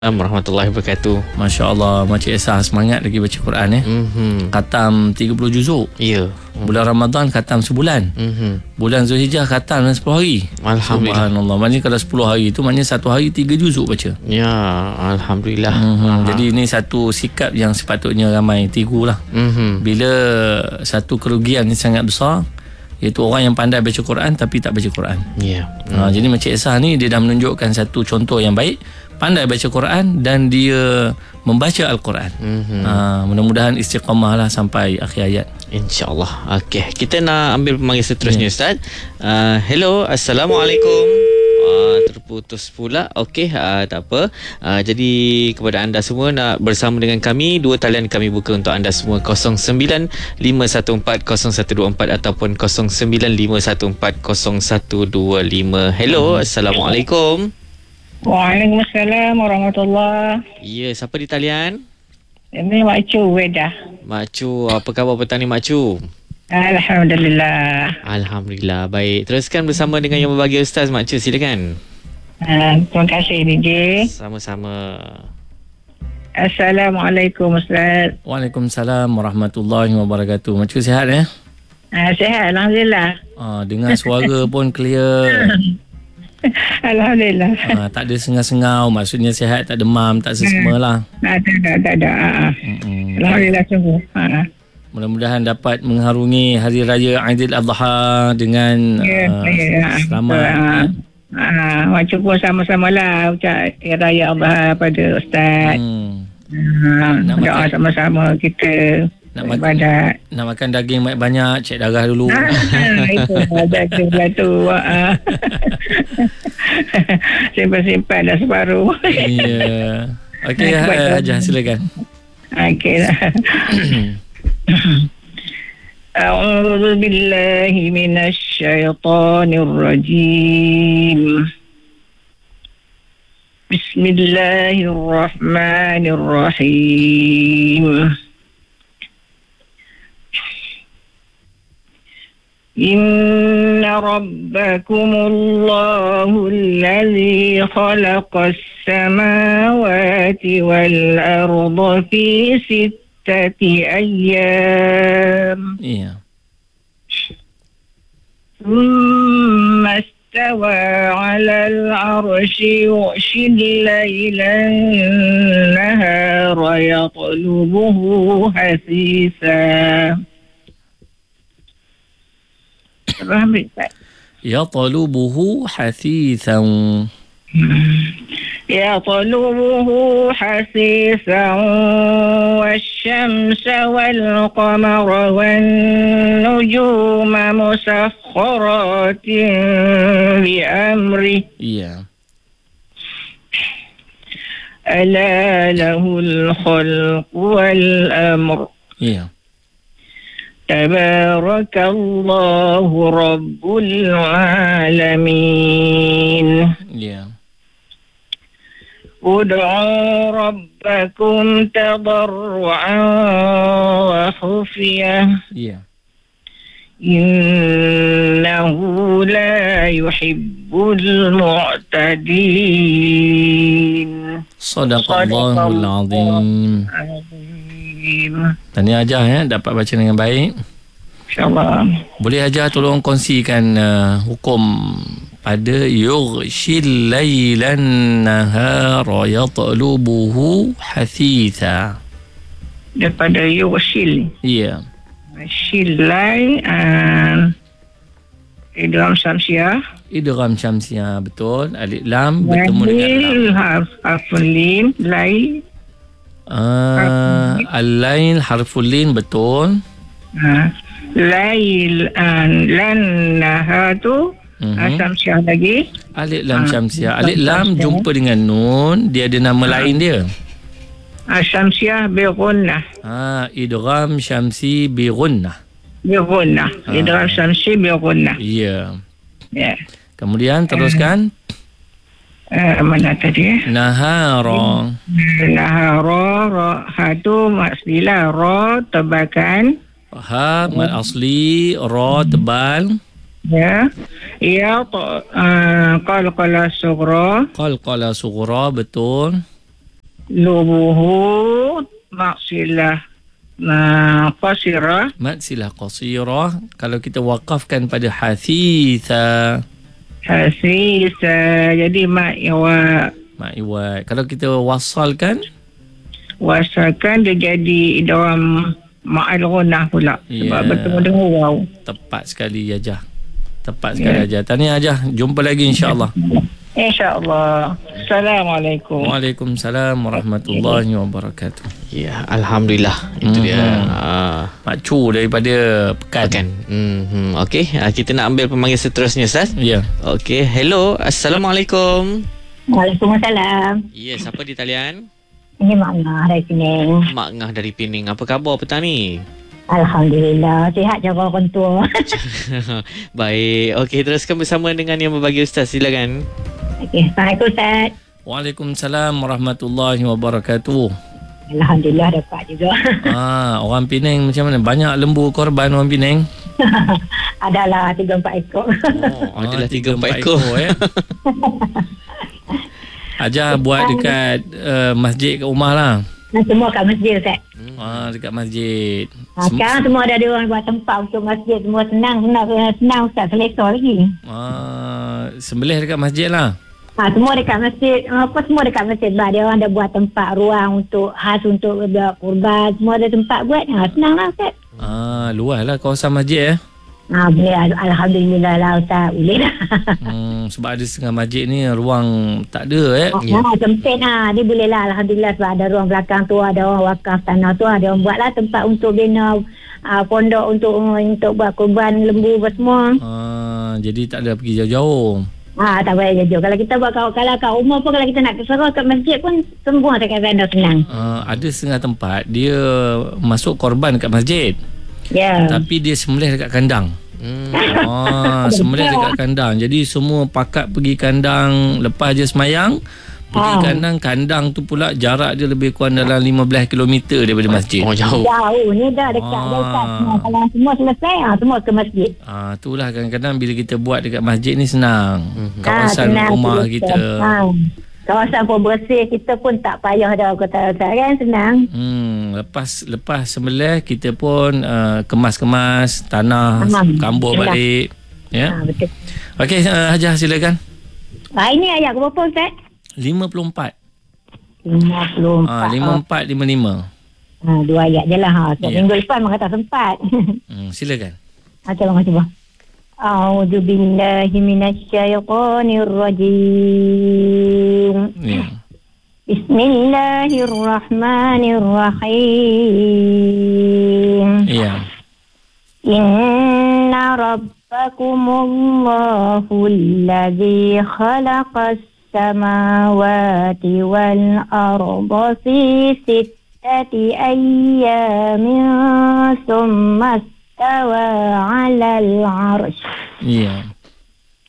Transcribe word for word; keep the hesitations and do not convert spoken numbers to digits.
Warahmatullahi wabarakatuh. Masya Allah, Makcik Esa semangat lagi baca Quran eh. Mm-hmm. Khatam tiga puluh juzuk. Ya. Yeah. Bulan Ramadan khatam sebulan. Mm-hmm. Bulan Zulhijjah khatam sepuluh hari. Alhamdulillah. Subhanallah. Maknanya kalau sepuluh hari itu maknanya satu hari tiga juzuk baca. Ya, alhamdulillah. Mm-hmm. Jadi ini satu sikap yang sepatutnya ramai tiru lah. Mm-hmm. Bila satu kerugian ni sangat besar, iaitu orang yang pandai baca Quran tapi tak baca Quran. Ya. Yeah. Ha, jadi Makcik Esa ni dia dah menunjukkan satu contoh yang baik, pandai baca Quran dan dia membaca Al-Quran. Mm-hmm. Ha, mudah-mudahan istiqamah lah sampai akhir ayat. InsyaAllah. Okey, kita nak ambil pemanggil seterusnya, yeah. Ustaz. Uh, hello, Assalamualaikum. Uh, terputus pula. Okey, uh, tak apa. Uh, jadi kepada anda semua nak bersama dengan kami, dua talian kami buka untuk anda semua, kosong sembilan lima satu empat kosong satu dua empat ataupun kosong sembilan lima satu empat kosong satu dua lima. Hello, Assalamualaikum. Waalaikumsalam warahmatullahi. Ya, siapa di talian? Ini Mak Cu Wedah. Mak Cu, apa khabar petang ni Mak Cu? Alhamdulillah. Alhamdulillah, baik. Teruskan bersama dengan yang berbahagia Ustaz. Mak Cu, silakan. Uh, terima kasih D J. Sama-sama. Assalamualaikum Ustaz. Waalaikumsalam warahmatullahi wabarakatuh. Mak Cu sihat ya? Uh, sihat, Alhamdulillah. Ah, dengar suara pun clear. Alhamdulillah. Ah, tak ada sengau-sengau, maksudnya sihat, tak demam, tak sesama lah. Tak ada, tak ada. Tak ada. Uh-uh. Alhamdulillah sungguh. Uh-uh. Mudah-mudahan dapat mengharungi Hari Raya Aidil Adha dengan ya, uh, ya, selamat. Uh, uh, macam pun sama-sama lah ucap Hari Raya Adha pada Ustaz. Hmm. Uh, doa sama-sama kita. Nak makan, nak makan daging banyak-banyak, cek darah dulu. Ah, itu daging pula tu. Uh. Simpan-simpan dah separuh. Ya. Okey, Hajah silakan. Okey. A'udzu billahi minasy syaithanir rajim. Bismillahirrahmanirrahim. إن ربكم الله الذي خلق السماوات والأرض في ستة أيام yeah. ثم استوى على العرش يغشي الليل النهار يطلبه حثيثا يطلبه حثيثا يطلبه حثيثا والشمس والقمر والنجوم مسخرات بأمره yeah. ألا له الخلق والأمر yeah. تبارك الله رب العالمين. Yeah. ادعوا ربكم تضرعا وخفية. Yeah. إنه لا يحب المعتدين. صدق الله العظيم. Tahniah Hajah ya, dapat baca dengan baik. InsyaAllah. Boleh Hajah tolong kongsikan uh, hukum pada yughshil laylan nahara yatlubuhu hathitha. Daripada yughshil. Ya. Yeah. Shilai uh, idgham syamsiah. Idgham syamsiah, betul. Alif lam bertemu dengan lam. Harf harful lim, lai. Uh, Al-lain harful lin, betul. Uh, lail an lan nahatu uh-huh. Syamsiah lagi. Alif lam syamsiah. Alif lam jumpa dengan nun, dia ada nama uh. lain dia. Syamsiah bi ghunnah. Ah, idgham syamsi bi ghunnah. Bi ghunnah. Ah. Idgham syamsi bi ghunnah. Ya. Ya. Kemudian teruskan. Uh, mana tadi? Nahara. Nahara, ra, hatu maksila, ra, tebakan. Ha, mat asli, ra, tebal. Ya. Ya, uh, qalqala sughra. Qalqala sughra, betul. lubuhu maksilah nah qasirah. Mat silah qasirah. Kalau kita wakafkan pada hasitha, Hasisa. Jadi mak iwa. mak iwat. Kalau kita wasalkan, Wasalkan dia jadi dalam ma'al gunah pula. Sebab Ya. bertemu dengan waw. tepat sekali Ajah. Tepat sekali Ajah. Tahniah Ajah. Jumpa lagi insya-Allah. InsyaAllah. Assalamualaikum. Waalaikumsalam warahmatullahi wabarakatuh. Ya, alhamdulillah. Itu dia. Ah, Makcu daripada Pekan. kan. Hmm, okey, ah, kita nak ambil pemanggil seterusnya Ustaz. Ya. Okey, hello. Assalamualaikum. Waalaikumsalam. Ya, siapa di talian? Ini Mak Ngah dari Penang. Mak Ngah dari Pening. Apa khabar petang ni? Alhamdulillah. Sihat jaga orang tua. Baik. Okey, teruskan bersama dengan yang berbagi Ustaz. Silakan. Okey. Assalamualaikum Ustaz. Waalaikumsalam warahmatullahi wabarakatuh. Alhamdulillah dapat juga. Ah, orang Penang macam mana? Banyak lembu korban orang Penang? Adalah tiga empat ekor. Oh, adalah tiga empat ekor. eh. Ajah buat dekat uh, masjid kat rumah lah. Dan semua kat masjid Ustaz. Ah, dekat masjid. Ha, sekarang semua ada orang buat tempat untuk masjid. Semua senang, senang, senang Ustaz. Selesa lagi. Ah, sembelih dekat masjid lah. Ha, semua dekat masjid. Apa semua dekat masjid. Bah, dia orang dah buat tempat ruang untuk khas untuk buat kurban. Semua ada tempat buat. Ha, senang lah Ustaz. Ah, luas lah kawasan masjid eh. Ha, boleh. Alhamdulillah lah Ustaz. Boleh lah. Hmm, sebab ada setengah masjid ni ruang tak ada eh. Ya. Ha, sempit lah. Dia boleh lah. Alhamdulillah sebab ada ruang belakang tu. Ada orang wakaf tanah tu. Ada orang buat lah tempat untuk bina uh, pondok untuk untuk buat kurban lembu buat semua. Ah, jadi tak ada pergi jauh-jauh. Ha, tak payah jauh. Kalau kita buat kalau, kalau kat rumah pun kalau kita nak keserah kat masjid pun semua dekat sana senang. Ah, ada setengah tempat dia masuk korban dekat masjid. Ya. Tapi dia sembelih dekat kandang. Hmm. Ah, sembelih dekat kandang. Jadi semua pakat pergi kandang lepas je semayang. Pergi Ah. kandang, kandang tu pula jarak dia lebih kurang dalam lima belas kilometer daripada masjid. Oh, jauh. Jauh ni dah dekat Ah. dah dekat. Nah, kalau semua selesai ha, semua ke masjid. Ah, itulah kadang-kadang bila kita buat dekat masjid ni senang. Mhm. Kawasan Ah, senang rumah kita. kita. Ha. Kawasan pun bersih, kita pun tak payah dah kata kan senang. Hmm, lepas lepas sembelih kita pun uh, kemas-kemas tanah, Faham. kambur Yalah. balik. Ya. Ha, betul. Okey, uh, Hajah silakan. Ha, ini ayat berapa Ustaz? lima puluh empat. lima puluh empat. Ah, lima puluh empat lima puluh lima. Ha, dua ayat je lah. Ha. Sebab Ya. minggu depan memang tak sempat. Hmm, silakan. ha, cuba cuba. A'udzu billahi minasyaitonir rajim. Ya. Bismillahirrahmanirrahim. Ya. Inna rabbakumullahu alladzi khalaqas samawati wal arda fi sittati ayyamin thumma istawa 'alal 'arsy. Ya.